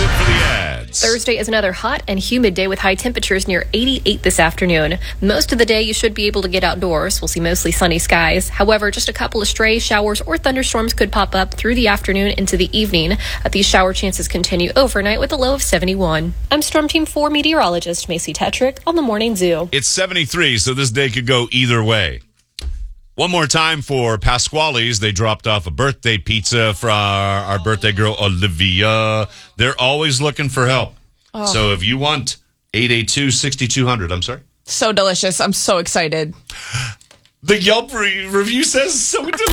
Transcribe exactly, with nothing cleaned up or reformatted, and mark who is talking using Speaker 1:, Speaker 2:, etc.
Speaker 1: for the ads.
Speaker 2: Thursday is another hot and humid day with high temperatures near eighty-eight this afternoon. Most of the day you should be able to get outdoors. We'll see mostly sunny skies. However, just a couple of stray showers or thunderstorms could pop up through the afternoon into the evening. Uh, these shower chances continue overnight with a low of seventy-one. I'm Storm Team four meteorologist Macy Tetrick on the Morning Zoo.
Speaker 1: It's seventy-three, so this day could go either way. One more time for Pasquale's. They dropped off a birthday pizza for our, our birthday girl, Olivia. They're always looking for help. Oh. So if you want, eight eight two, six two zero zero. I'm sorry.
Speaker 3: So delicious. I'm so excited.
Speaker 1: The Yelp re- review says so delicious.